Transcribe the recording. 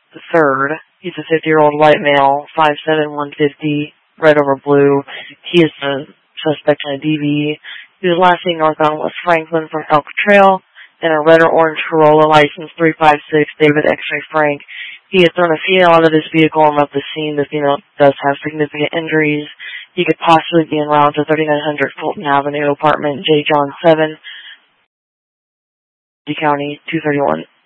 the 3rd. He's a 50-year-old white male, 5'7", 150, red over blue. He is the suspect in a DV. He was last seen northbound West Franklin from Elk Trail in a red or orange Corolla, license 356, David X-Ray Frank. He had thrown a female out of his vehicle and left the scene. The female does have significant injuries. He could possibly be en route to 3900 Fulton Avenue, apartment J. John 7, County 231.